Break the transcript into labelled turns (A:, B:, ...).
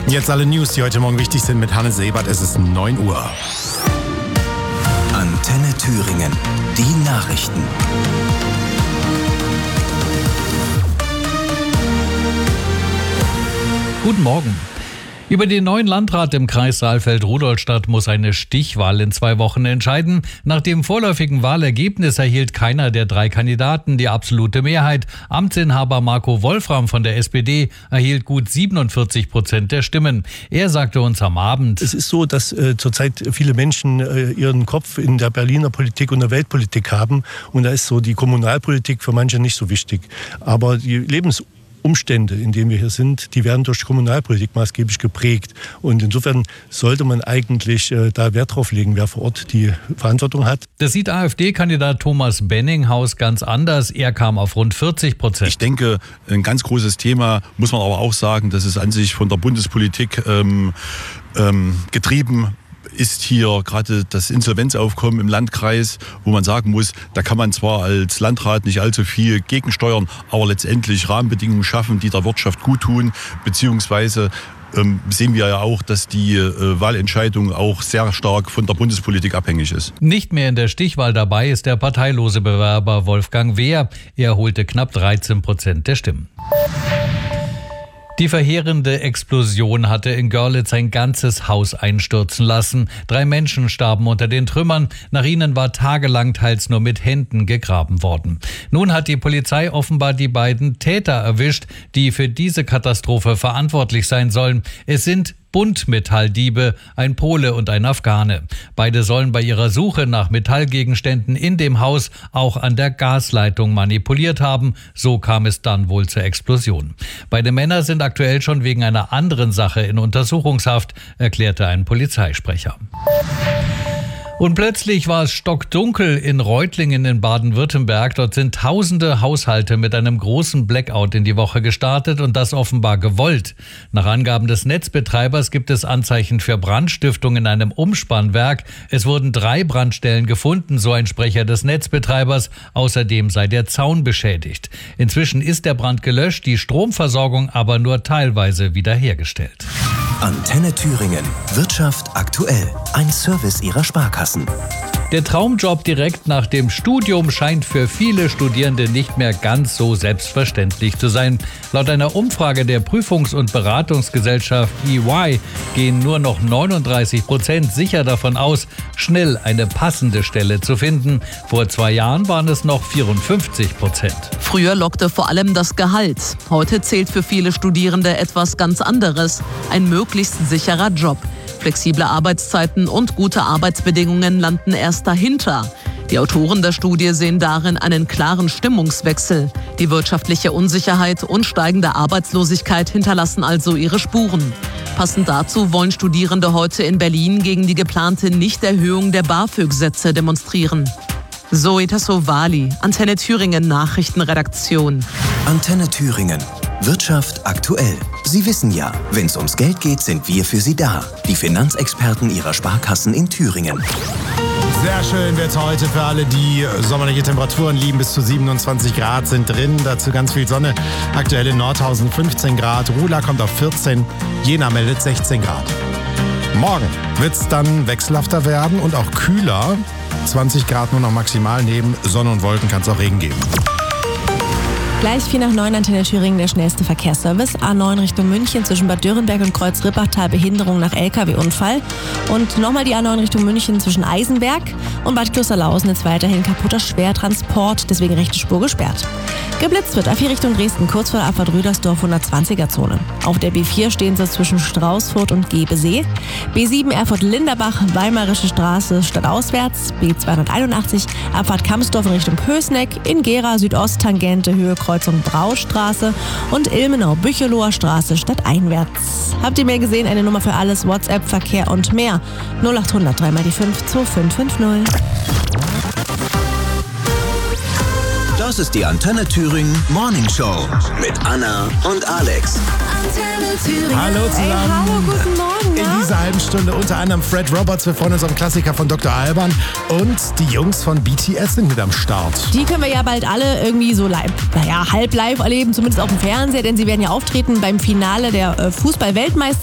A: Jetzt alle News, die heute Morgen wichtig sind mit Hannes Sebert. Es ist 9 Uhr.
B: Antenne Thüringen. Die Nachrichten.
C: Guten Morgen. Über den neuen Landrat im Kreis Saalfeld-Rudolstadt muss eine Stichwahl in 2 Wochen entscheiden. Nach dem vorläufigen Wahlergebnis erhielt keiner der 3 Kandidaten die absolute Mehrheit. Amtsinhaber Marco Wolfram von der SPD erhielt gut 47% der Stimmen. Er sagte uns am Abend:
D: Es ist so, dass zurzeit viele Menschen ihren Kopf in der Berliner Politik und der Weltpolitik haben. Und da ist so die Kommunalpolitik für manche nicht so wichtig. Aber die Lebensumstände, in denen wir hier sind, die werden durch Kommunalpolitik maßgeblich geprägt. Und insofern sollte man eigentlich da Wert drauf legen, wer vor Ort die Verantwortung hat.
C: Das sieht AfD-Kandidat Thomas Benninghaus ganz anders. Er kam auf rund 40%.
E: Ich denke, ein ganz großes Thema, muss man aber auch sagen, dass es an sich von der Bundespolitik getrieben ist hier gerade das Insolvenzaufkommen im Landkreis, wo man sagen muss, da kann man zwar als Landrat nicht allzu viel gegensteuern, aber letztendlich Rahmenbedingungen schaffen, die der Wirtschaft gut tun, beziehungsweise sehen wir ja auch, dass die Wahlentscheidung auch sehr stark von der Bundespolitik abhängig ist.
C: Nicht mehr in der Stichwahl dabei ist der parteilose Bewerber Wolfgang Wehr. Er holte knapp 13% der Stimmen. Die verheerende Explosion hatte in Görlitz ein ganzes Haus einstürzen lassen. 3 Menschen starben unter den Trümmern. Nach ihnen war tagelang teils nur mit Händen gegraben worden. Nun hat die Polizei offenbar die beiden Täter erwischt, die für diese Katastrophe verantwortlich sein sollen. Es sind Buntmetalldiebe, ein Pole und ein Afghane. Beide sollen bei ihrer Suche nach Metallgegenständen in dem Haus auch an der Gasleitung manipuliert haben. So kam es dann wohl zur Explosion. Beide Männer sind aktuell schon wegen einer anderen Sache in Untersuchungshaft, erklärte ein Polizeisprecher. Und plötzlich war es stockdunkel in Reutlingen in Baden-Württemberg. Dort sind tausende Haushalte mit einem großen Blackout in die Woche gestartet und das offenbar gewollt. Nach Angaben des Netzbetreibers gibt es Anzeichen für Brandstiftung in einem Umspannwerk. Es wurden 3 Brandstellen gefunden, so ein Sprecher des Netzbetreibers. Außerdem sei der Zaun beschädigt. Inzwischen ist der Brand gelöscht, die Stromversorgung aber nur teilweise wiederhergestellt.
B: Antenne Thüringen. Wirtschaft aktuell. Ein Service Ihrer Sparkassen.
C: Der Traumjob direkt nach dem Studium scheint für viele Studierende nicht mehr ganz so selbstverständlich zu sein. Laut einer Umfrage der Prüfungs- und Beratungsgesellschaft EY gehen nur noch 39% sicher davon aus, schnell eine passende Stelle zu finden. Vor 2 Jahren waren es noch 54%.
F: Früher lockte vor allem das Gehalt. Heute zählt für viele Studierende etwas ganz anderes: ein möglichst sicherer Job. Flexible Arbeitszeiten und gute Arbeitsbedingungen landen erst dahinter. Die Autoren der Studie sehen darin einen klaren Stimmungswechsel. Die wirtschaftliche Unsicherheit und steigende Arbeitslosigkeit hinterlassen also ihre Spuren. Passend dazu wollen Studierende heute in Berlin gegen die geplante Nichterhöhung der BAföG-Sätze demonstrieren. Zoe Tassovali, Antenne Thüringen Nachrichtenredaktion.
B: Antenne Thüringen. Wirtschaft aktuell. Sie wissen ja, wenn es ums Geld geht, sind wir für Sie da. Die Finanzexperten Ihrer Sparkassen in Thüringen.
A: Sehr schön wird heute für alle, die sommerliche Temperaturen lieben. Bis zu 27 Grad sind drin. Dazu ganz viel Sonne. Aktuell in Nordhausen 15 Grad. Ruhla kommt auf 14. Jena meldet 16 Grad. Morgen wird es dann wechselhafter werden und auch kühler. 20 Grad nur noch maximal. Neben Sonne und Wolken kann es auch Regen geben.
G: Gleich 8:45 Antenne Thüringen, der schnellste Verkehrsservice. A9 Richtung München zwischen Bad Dürrenberg und Kreuz-Rippachtal, Behinderung nach LKW-Unfall. Und nochmal die A9 Richtung München zwischen Eisenberg und Bad Klosterlausen ist weiterhin kaputter Schwertransport, deswegen rechte Spur gesperrt. Geblitzt wird A4 Richtung Dresden, kurz vor der Abfahrt Rüdersdorf 120er-Zone. Auf der B4 stehen sie zwischen Straußfurt und Gebesee. B7 Erfurt-Linderbach, Weimarische Straße stadtauswärts. B281 Abfahrt Kamsdorf in Richtung Pößneck. In Gera Südost Tangente Höhe Kreuzung Braustraße. Und Ilmenau-Bücheloher Straße stadteinwärts. Habt ihr mehr gesehen? Eine Nummer für alles, WhatsApp, Verkehr und mehr. 0800 3 mal die 5 2550.
B: Das ist die Antenne Thüringen Morning Show mit Anna und Alex.
G: Antenne Thüringen.
A: Hallo zusammen.
G: Hey, hallo, guten Morgen.
A: In dieser halben Stunde unter anderem Fred Roberts, wir freuen uns auf einen Klassiker von Dr. Alban, und die Jungs von BTS sind mit am Start.
G: Die können wir ja bald alle irgendwie so halb live erleben, zumindest auf dem Fernseher, denn sie werden ja auftreten beim Finale der Fußball-Weltmeisterschaft.